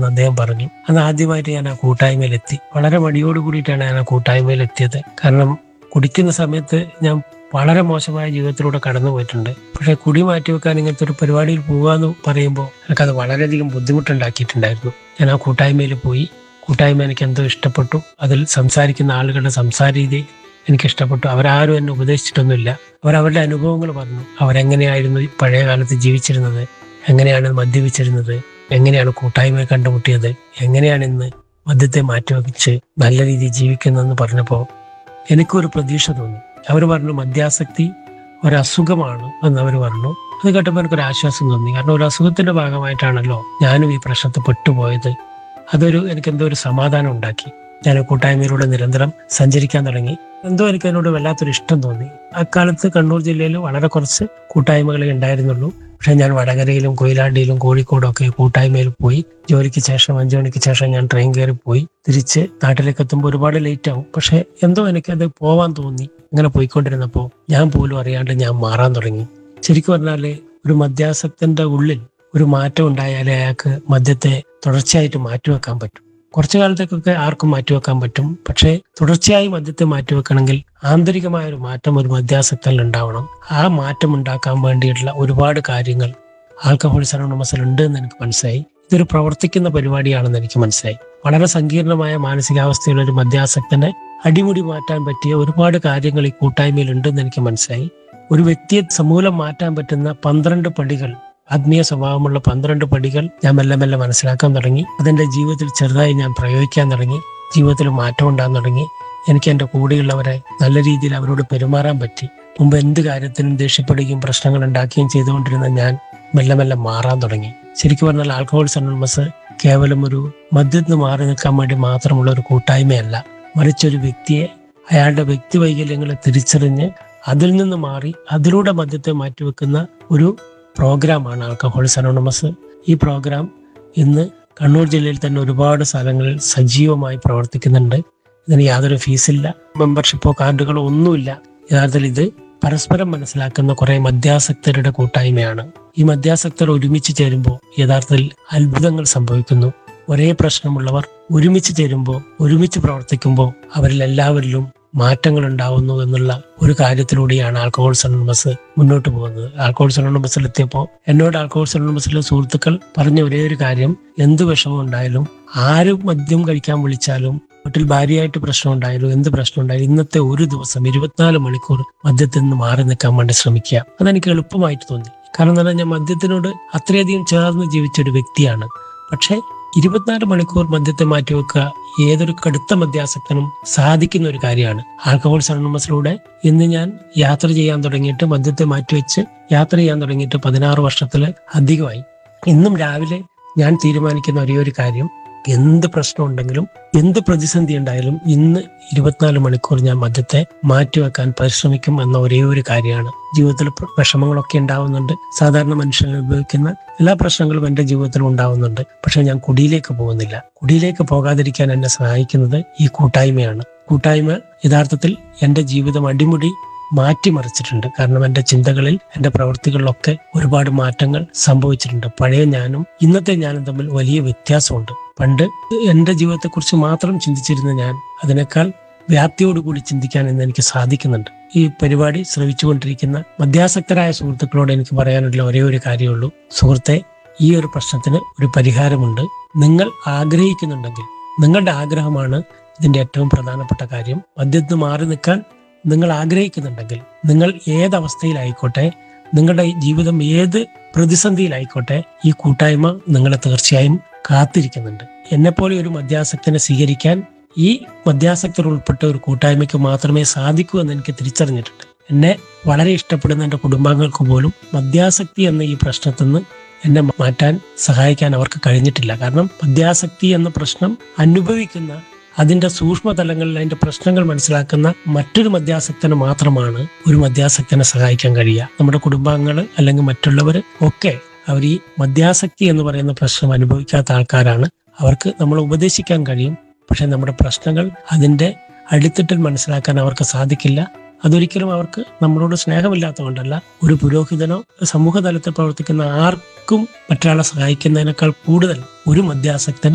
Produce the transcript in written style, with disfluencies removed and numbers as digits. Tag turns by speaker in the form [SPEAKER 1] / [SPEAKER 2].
[SPEAKER 1] എന്ന് അദ്ദേഹം പറഞ്ഞു. അന്ന് ആദ്യമായിട്ട് ഞാൻ ആ കൂട്ടായ്മയിലെത്തി. വളരെ മടിയോട് കൂടിയിട്ടാണ് ഞാൻ ആ കൂട്ടായ്മയിലെത്തിയത്. കാരണം കുടിക്കുന്ന സമയത്ത് ഞാൻ വളരെ മോശമായ ജീവിതത്തിലൂടെ കടന്നു പോയിട്ടുണ്ട്. പക്ഷെ കുടി മാറ്റിവെക്കാൻ ഇങ്ങനത്തെ ഒരു പരിപാടിയിൽ പോകാന്ന് പറയുമ്പോൾ എനിക്കത് വളരെയധികം ബുദ്ധിമുട്ടുണ്ടാക്കിയിട്ടുണ്ടായിരുന്നു. ഞാൻ ആ കൂട്ടായ്മയിൽ പോയി. കൂട്ടായ്മ എനിക്ക് എന്തോ ഇഷ്ടപ്പെട്ടു. അതിൽ സംസാരിക്കുന്ന ആളുകളുടെ സംസാര രീതി എനിക്ക് ഇഷ്ടപ്പെട്ടു. അവരാരും എന്നെ ഉപദേശിച്ചിട്ടൊന്നുമില്ല. അവരവരുടെ അനുഭവങ്ങൾ പറഞ്ഞു. അവരെങ്ങനെയായിരുന്നു പഴയ കാലത്ത് ജീവിച്ചിരുന്നത്, എങ്ങനെയാണ് മദ്യപിച്ചിരുന്നത്, എങ്ങനെയാണ് കൂട്ടായ്മയെ കണ്ടുമുട്ടിയത്, എങ്ങനെയാണ് ഇന്ന് മദ്യത്തെ മാറ്റിവെച്ച് നല്ല രീതിയിൽ ജീവിക്കുന്നതെന്ന് പറഞ്ഞപ്പോൾ എനിക്കൊരു പ്രതീക്ഷ തോന്നി. അവർ പറഞ്ഞു മദ്യാസക്തി ഒരസുഖമാണ് എന്ന് അവർ പറഞ്ഞു. അത് കേട്ടപ്പോൾ എനിക്കൊരു ആശ്വാസം തോന്നി. കാരണം ഒരു അസുഖത്തിന്റെ ഭാഗമായിട്ടാണല്ലോ ഞാനും ഈ പ്രശ്നത്തിൽ പെട്ടുപോയത്. എനിക്കെന്തോ ഒരു സമാധാനം ഉണ്ടാക്കി. ഞാൻ കൂട്ടായ്മയിലൂടെ നിരന്തരം സഞ്ചരിക്കാൻ തുടങ്ങി. എന്തോ എനിക്ക് അതിനോട് വല്ലാത്തൊരു ഇഷ്ടം തോന്നി. അക്കാലത്ത് കണ്ണൂർ ജില്ലയിൽ വളരെ കുറച്ച് കൂട്ടായ്മകളെ ഉണ്ടായിരുന്നുള്ളൂ. പക്ഷെ ഞാൻ വടകരയിലും കൊയിലാണ്ടിയിലും കോഴിക്കോടും ഒക്കെ കൂട്ടായ്മയിൽ പോയി. ജോലിക്ക് ശേഷം 5 മണിക്ക് ശേഷം ഞാൻ ട്രെയിൻ കയറി പോയി. തിരിച്ച് നാട്ടിലേക്ക് എത്തുമ്പോൾ ഒരുപാട് ലേറ്റ് ആവും. പക്ഷെ എന്തോ എനിക്കത് പോവാൻ തോന്നി. ഇങ്ങനെ പോയിക്കൊണ്ടിരുന്നപ്പോൾ ഞാൻ പോലും അറിയാണ്ട് ഞാൻ മാറാൻ തുടങ്ങി. ശരിക്കും പറഞ്ഞാല് ഒരു മദ്യാസക്തന്റെ ഉള്ളിൽ ഒരു മാറ്റം ഉണ്ടായാലേ അയാൾക്ക് മദ്യത്തെ തുടർച്ചയായിട്ട് മാറ്റിവെക്കാൻ പറ്റും. കുറച്ചു കാലത്തേക്കൊക്കെ ആർക്കും മാറ്റിവെക്കാൻ പറ്റും. പക്ഷേ തുടർച്ചയായി മദ്യത്തെ മാറ്റിവെക്കണമെങ്കിൽ ആന്തരികമായ ഒരു മാറ്റം ഒരു മദ്യാസക്തനിൽ ഉണ്ടാവണം. ആ മാറ്റം ഉണ്ടാക്കാൻ വേണ്ടിയിട്ടുള്ള ഒരുപാട് കാര്യങ്ങൾ ആൽക്കഹോളിക്സ് അനോണിമസിൽ ഉണ്ട് എന്ന് എനിക്ക് മനസ്സിലായി. ഇതൊരു പ്രവർത്തിക്കുന്ന പരിപാടിയാണെന്ന് എനിക്ക് മനസ്സിലായി. വളരെ സങ്കീർണമായ മാനസികാവസ്ഥയുള്ള ഒരു മദ്യാസക്തനെ അടിമുടി മാറ്റാൻ പറ്റിയ ഒരുപാട് കാര്യങ്ങൾ ഈ കൂട്ടായ്മയിൽ ഉണ്ടെന്ന് എനിക്ക് മനസ്സിലായി. ഒരു വ്യക്തിയെ സമൂലം മാറ്റാൻ പറ്റുന്ന 12 പടികൾ, ആത്മീയ സ്വഭാവമുള്ള 12 പടികൾ ഞാൻ മെല്ലെ മെല്ലെ മനസ്സിലാക്കാൻ തുടങ്ങി. അതെന്റെ ജീവിതത്തിൽ ചെറുതായി ഞാൻ പ്രയോഗിക്കാൻ തുടങ്ങി. ജീവിതത്തിൽ മാറ്റം ഉണ്ടാകാൻ തുടങ്ങി. എനിക്ക് എൻ്റെ കൂടെയുള്ളവരെ നല്ല രീതിയിൽ അവരോട് പെരുമാറാൻ പറ്റി. മുമ്പ് എന്ത് കാര്യത്തിനും ദേഷ്യപ്പെടുകയും പ്രശ്നങ്ങൾ ഉണ്ടാക്കുകയും ചെയ്തുകൊണ്ടിരുന്ന ഞാൻ മെല്ലെ മെല്ലെ മാറാൻ തുടങ്ങി. ശരിക്കും പറഞ്ഞാൽ ആൽക്കഹോളിക്സ് അനോണിമസ് കേവലം ഒരു മദ്യത്തിന് മാറി നിൽക്കാൻ വേണ്ടി മാത്രമുള്ള ഒരു കൂട്ടായ്മയല്ല. മറിച്ച് ഒരു വ്യക്തിയെ അയാളുടെ വ്യക്തി വൈകല്യങ്ങളെ തിരിച്ചറിഞ്ഞ് അതിൽ നിന്ന് മാറി അതിലൂടെ മദ്യത്തെ മാറ്റിവെക്കുന്ന ഒരു പ്രോഗ്രാമാണ് ആൽക്കഹോളിക്സ് അനോണിമസ്. ഈ പ്രോഗ്രാം ഇന്ന് കണ്ണൂർ ജില്ലയിൽ തന്നെ ഒരുപാട് സ്ഥലങ്ങളിൽ സജീവമായി പ്രവർത്തിക്കുന്നുണ്ട്. ഇതിന് യാതൊരു ഫീസില്ല, മെമ്പർഷിപ്പോ കാർഡുകളോ ഒന്നുമില്ല. യഥാർത്ഥത്തിൽ ഇത് പരസ്പരം മനസ്സിലാക്കുന്ന കുറെ മദ്യാസക്തരുടെ കൂട്ടായ്മയാണ്. ഈ മദ്യാസക്തർ ഒരുമിച്ച് ചേരുമ്പോൾ യഥാർത്ഥത്തിൽ അത്ഭുതങ്ങൾ സംഭവിക്കുന്നു. ഒരേ പ്രശ്നമുള്ളവർ ഒരുമിച്ച് ചേരുമ്പോൾ, ഒരുമിച്ച് പ്രവർത്തിക്കുമ്പോൾ അവരിൽ എല്ലാവരിലും മാറ്റങ്ങൾ ഉണ്ടാവുന്നു എന്നുള്ള ഒരു കാര്യത്തിലൂടെയാണ് ആൽക്കഹോളിക്സ് അനോണിമസ് മുന്നോട്ട് പോകുന്നത്. ആൽക്കഹോളിക്സ് അനോണിമസിൽ എത്തിയപ്പോൾ എന്നോട് ആൽക്കഹോളിക്സ് അനോണിമസിലെ സുഹൃത്തുക്കൾ പറഞ്ഞ ഒരേ ഒരു കാര്യം, എന്ത് വിഷമം ഉണ്ടായാലും, ആരും മദ്യം കഴിക്കാൻ വിളിച്ചാലും, വീട്ടിൽ ഭാര്യയായിട്ട് പ്രശ്നം ഉണ്ടായാലും, എന്ത് പ്രശ്നം ഉണ്ടായാലും ഇന്നത്തെ ഒരു ദിവസം 24 മണിക്കൂർ മദ്യത്തിൽ നിന്ന് മാറി നിൽക്കാൻ വേണ്ടി ശ്രമിക്കുക. അതെനിക്ക് എളുപ്പമായിട്ട് തോന്നി. കാരണം എന്താ പറഞ്ഞാൽ ഞാൻ മദ്യത്തിനോട് അത്രയധികം ചേർന്ന് ജീവിച്ച ഒരു വ്യക്തിയാണ്. പക്ഷെ 24 മണിക്കൂർ മദ്യത്തെ മാറ്റിവെക്കുക ഏതൊരു കടുത്ത മദ്യാസക്തനും സാധിക്കുന്ന ഒരു കാര്യമാണ്. ആൽക്കഹോളിക്സ് അനോണിമസിലൂടെ ഇന്ന് ഞാൻ യാത്ര ചെയ്യാൻ തുടങ്ങിയിട്ട്, മദ്യത്തെ മാറ്റിവെച്ച് യാത്ര ചെയ്യാൻ തുടങ്ങിയിട്ട് 16 വർഷത്തിൽ അധികമായി. ഇന്നും രാവിലെ ഞാൻ തീരുമാനിക്കുന്ന ഒരേ ഒരു കാര്യം, എന്ത് പ്രശ്നം ഉണ്ടെങ്കിലും, എന്ത് പ്രതിസന്ധി ഉണ്ടായാലും ഇന്ന് 24 മണിക്കൂർ ഞാൻ മദ്യത്തെ മാറ്റിവെക്കാൻ പരിശ്രമിക്കും എന്ന ഒരേ ഒരു കാര്യമാണ്. ജീവിതത്തിൽ വിഷമങ്ങളൊക്കെ ഉണ്ടാവുന്നുണ്ട്. സാധാരണ മനുഷ്യൻ അനുഭവിക്കുന്ന എല്ലാ പ്രശ്നങ്ങളും എൻ്റെ ജീവിതത്തിൽ ഉണ്ടാവുന്നുണ്ട്. പക്ഷെ ഞാൻ കുടിയിലേക്ക് പോകുന്നില്ല. കുടിയിലേക്ക് പോകാതിരിക്കാൻ എന്നെ സഹായിക്കുന്നത് ഈ കൂട്ടായ്മയാണ്. കൂട്ടായ്മ യഥാർത്ഥത്തിൽ എൻ്റെ ജീവിതം അടിമുടി മാറ്റിമറിച്ചിട്ടുണ്ട്. കാരണം എൻ്റെ ചിന്തകളിൽ, എൻ്റെ പ്രവൃത്തികളിലൊക്കെ ഒരുപാട് മാറ്റങ്ങൾ സംഭവിച്ചിട്ടുണ്ട്. പഴയ ഞാനും ഇന്നത്തെ ഞാനും തമ്മിൽ വലിയ വ്യത്യാസമുണ്ട്. പണ്ട് എൻ്റെ ജീവിതത്തെക്കുറിച്ച് മാത്രം ചിന്തിച്ചിരുന്ന ഞാൻ അതിനേക്കാൾ വ്യാപ്തിയോടുകൂടി ചിന്തിക്കാൻ ഇന്ന് എനിക്ക് സാധിക്കുന്നുണ്ട്. ഈ പരിപാടി ശ്രവിച്ചുകൊണ്ടിരിക്കുന്ന മദ്യാസക്തരായ സുഹൃത്തുക്കളോട് എനിക്ക് പറയാനുള്ള ഒരേ ഒരു കാര്യമുള്ളൂ, സുഹൃത്തെ, ഈ ഒരു പ്രശ്നത്തിന് ഒരു പരിഹാരമുണ്ട്. നിങ്ങൾ ആഗ്രഹിക്കുന്നുണ്ടെങ്കിൽ, നിങ്ങളുടെ ആഗ്രഹമാണ് ഇതിന്റെ ഏറ്റവും പ്രധാനപ്പെട്ട കാര്യം. മദ്യത്തിന് മാറി നിൽക്കാൻ നിങ്ങൾ ആഗ്രഹിക്കുന്നുണ്ടെങ്കിൽ, നിങ്ങൾ ഏതവസ്ഥയിലായിക്കോട്ടെ, നിങ്ങളുടെ ജീവിതം ഏത് പ്രതിസന്ധിയിലായിക്കോട്ടെ, ഈ കൂട്ടായ്മ നിങ്ങളെ തീർച്ചയായും കാത്തിരിക്കുന്നുണ്ട്. എന്നെപ്പോലെ ഒരു മദ്യാസക്തനെ സ്വീകരിക്കാൻ ഈ മദ്യാസക്തർ ഉൾപ്പെട്ട ഒരു കൂട്ടായ്മയ്ക്ക് മാത്രമേ സാധിക്കൂ എന്ന് എനിക്ക് തിരിച്ചറിഞ്ഞിട്ടുണ്ട്. എന്നെ വളരെ ഇഷ്ടപ്പെടുന്ന എൻ്റെ കുടുംബാംഗങ്ങൾക്ക് പോലും മദ്യാസക്തി എന്ന ഈ പ്രശ്നത്തിൽ നിന്ന് എന്നെ മാറ്റാൻ സഹായിക്കാൻ അവർക്ക് കഴിഞ്ഞിട്ടില്ല. കാരണം മദ്യാസക്തി എന്ന പ്രശ്നം അനുഭവിക്കുന്ന, അതിന്റെ സൂക്ഷ്മതലങ്ങളിൽ അതിന്റെ പ്രശ്നങ്ങൾ മനസ്സിലാക്കുന്ന മറ്റൊരു മദ്യാസക്തന് മാത്രമാണ് ഒരു മദ്യാസക്തനെ സഹായിക്കാൻ കഴിയുക. നമ്മുടെ കുടുംബാംഗങ്ങൾ അല്ലെങ്കിൽ മറ്റുള്ളവർ ഒക്കെ അവർ ഈ മദ്യാസക്തി എന്ന് പറയുന്ന പ്രശ്നം അനുഭവിക്കാത്ത ആൾക്കാരാണ്. അവർക്ക് നമ്മൾ ഉപദേശിക്കാൻ കഴിയും. പക്ഷെ നമ്മുടെ പ്രശ്നങ്ങൾ, അതിന്റെ അടിത്തട്ടിൽ മനസ്സിലാക്കാൻ അവർക്ക് സാധിക്കില്ല. അതൊരിക്കലും അവർക്ക് നമ്മളോട് സ്നേഹമില്ലാത്തതുകൊണ്ടല്ല. ഒരു പുരോഹിതനോ സമൂഹ തലത്തിൽ പ്രവർത്തിക്കുന്ന ആർക്കും മറ്റൊരാളെ സഹായിക്കുന്നതിനേക്കാൾ കൂടുതൽ ഒരു മദ്യാസക്തന്